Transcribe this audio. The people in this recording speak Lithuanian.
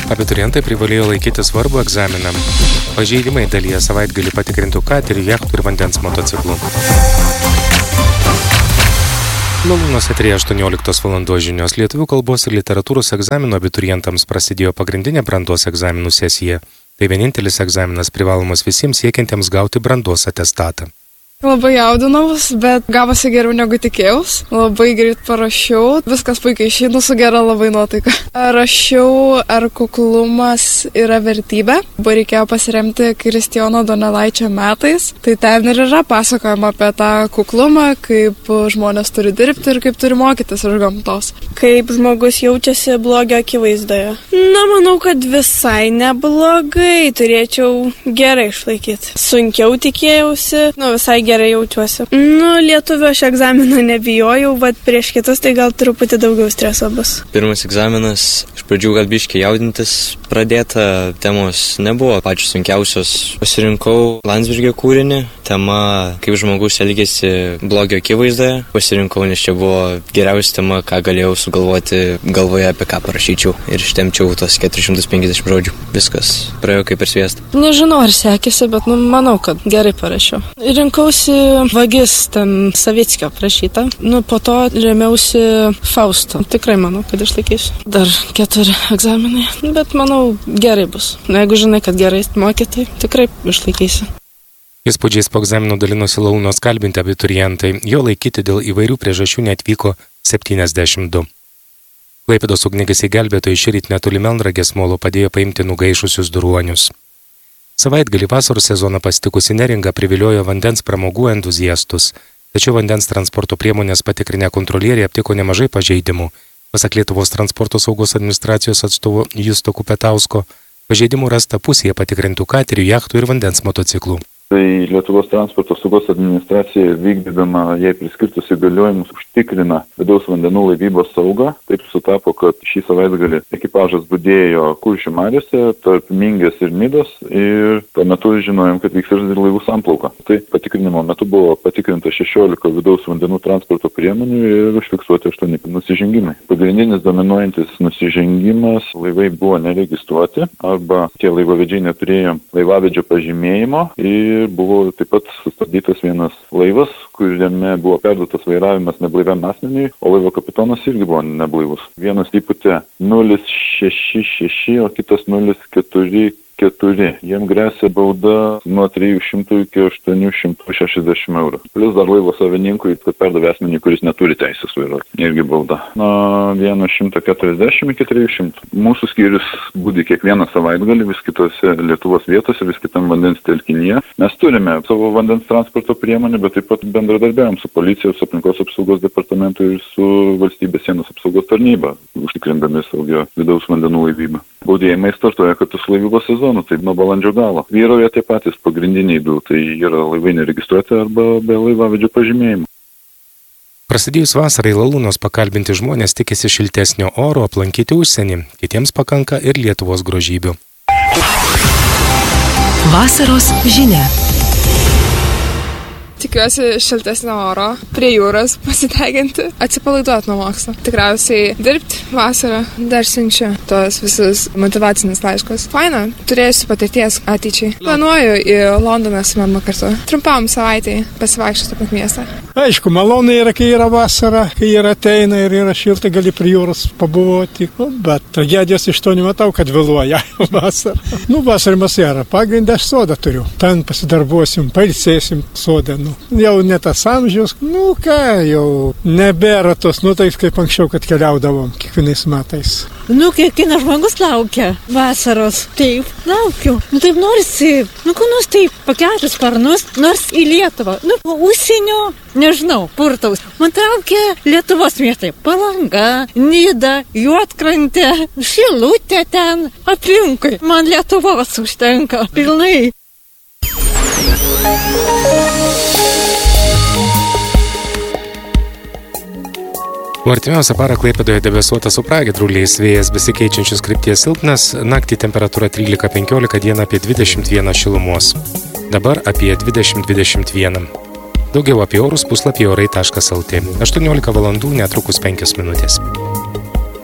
Abiturientai privalėjo laikyti svarbų egzaminą. Pažeidimai dalyje savaitgalį patikrintų katerių, jachtų ir vandens motociklų. Lalūnos eteryje 18 valandos žinios. Lietuvių kalbos ir literatūros egzamino abiturientams prasidėjo pagrindinė brandos egzaminų sesija. Tai vienintelis egzaminas privalomas visiems siekiantiems gauti brandos atestatą. Labai jaudinausi, bet gavosi geriau negu tikėjaus. Labai greit parašiau, viskas puikiai išeina, su gera labai nuotaika. Rašiau, ar kuklumas yra vertybė. Buvo reikėjo pasiremti Kristijono Donelaičio metais. Tai ten ir yra pasakojama apie tą kuklumą, kaip žmonės turi dirbti ir kaip turi mokytis iš gamtos. Kaip žmogus jaučiasi blogio akivaizdoje. Manau, kad visai neblogai, turėčiau gerai išlaikyti. Sunkiau tikėjausi, visai gerai jaučiuosi. Lietuvių aš egzamino nebijojau, bet prieš kitus tai gal truputį daugiau streso bus. Pirmas egzaminas, iš pradžių gal biškį jaudintis pradėta, temos nebuvo pačios sunkiausios. Pasirinkau Landsbergio kūrinį, tema kaip žmogus elgėsi blogio akivaizdoje. Pasirinkau, nes čia buvo geriausia tema, ką galėjau sugalvoti galvoje, apie ką parašyčiau. Ir ištemčiau tos 450 žodžių. Viskas praėjo kaip per sviestą. Nežinau, ar sekėsi, bet manau, kad gerai parašiau. Rinkausi Vagis, ten Savickio prašyta. Po to rėmiausi Fausto. Tikrai manau, kad išlaikysiu. Dar 4 egzaminai, bet manau gerai bus. Jeigu žinai, kad gerai mokytai, tikrai išlaikysi. Įspūdžiais po egzaminų dalinosi Lalūnos kalbinti abiturientai. Jo laikyti dėl įvairių priežasčių neatvyko 72. Klaipėdos ugniagesiai gelbėtojai šįryt netoli Melnragės molo padėjo paimti nugaišusius duruonius. Savaitgalį vasaros sezoną pasitikusi Neringa priviliojo vandens pramogų entuziastus, tačiau vandens transporto priemonės patikrinę kontrolieriai aptiko nemažai pažeidimų. Pasak Lietuvos transporto saugos administracijos atstovo Justo Kupetausko, pažeidimų rasta pusėje patikrintų katerių, jachtų ir vandens motociklų. Tai Lietuvos transporto saugos administracija vykdydama jai priskirtus įgaliojimus užtikrina vidaus vandenų laivybos saugą. Taip sutapo, kad šį savaitgalį ekipažas budėjo Kuršių mariose tarp Mingės ir Nidos ir tuo metu žinojom, kad vyks ir laivų samplauka. Tai patikrinimo metu buvo patikrinta 16 vidaus vandenų transporto priemonių ir užfiksuoti 8 nusižengimai. Pagrindinis dominuojantis nusižengimas, laivai buvo neregistruoti arba tie laivavedžiai neturėjo laivavedžio pažymėjimo ir buvo taip pat sustabdytas vienas laivas, kuriame buvo perduotas vairavimas neblaiviam asmeniui, o laivo kapitonas irgi buvo neblaivus. Vienas įpūtė 066, o kitas 044. Jiem gresia bauda nuo 300 iki 860 eurų. Plius dar laivo savininkui, kad perdavė asmenį, kuris neturi teisės vairuoti. Irgi bauda. Nuo 140 iki 300. Mūsų skyrius budi kiekvieną savaitgalį vis kitose Lietuvos vietose, vis kitam vandens telkinyje. Mes turime savo vandens transporto priemonę, bet taip pat bendradarbiavim su policijos, aplinkos apsaugos departamentu ir su valstybės sienos apsaugos tarnyba, užtikrindami saugio vidaus vandenų laivybą. Baudėjimai startuoja kartu su laivybos sezonu, tai nuo balandžio galo. Vyrauja tie patys pagrindiniai du, tai yra laivai neregistruoti arba be laivavedžio pažymėjimo. Prasidėjus vasarai Lalūnos pakalbinti žmonės tikisi šiltesnio oro, aplankyti užsienį. Kitiems pakanka ir Lietuvos grožybių. Vasaros žinia. Tikiuosi šiltesnio oro, prie jūros pasiteiginti, atsipalaiduoti nuo mokslo. Tikriausiai dirbti vasarą, dar siunčiu tos visus motyvacinis laiškus. Faina, turėsiu patirties ateičiai. Planuoju į Londoną su mama kartu. Trumpam savaitėj pasivaikščioti apie miestą. Aišku, malonu yra, kai yra vasara, kai yra ateina ir yra šilta, gali prie jūros pabuvoti. Bet tragedijos iš to nematau, kad vėluoja vasara. Vasarą mes yra. Pagrindę aš sodą turiu. Ten pasidarbuosim, pailsėsim sodą. Jau ne tas amžius, jau nebėra tos taip kaip anksčiau, kad keliaudavom kiekvienais metais. Kiekvienas žmogus laukia vasaros. Taip, laukiu. Taip norisi, nors taip, pakelti sparnus, nors į Lietuvą. Užsienio, nežinau, purtaus. Man traukia Lietuvos miestai. Palanga, Nida, Juodkrantė, Šilutė ten, aplinkui. Man Lietuvos užtenka pilnai. Artimiausią parą Klaipėdoje debesuota su pragiedruliais, vėjas besikeičiančios krypties silpnas, naktį temperatūra 13-15, dieną apie 21 šilumos. Dabar apie 20-21. Daugiau apie orus puslapyje orai.lt. 18 valandų netrukus 5 minutės.